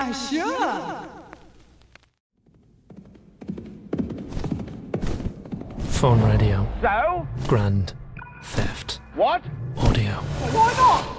sure. Phone radio. So? Grand Theft What? Audio. Why not?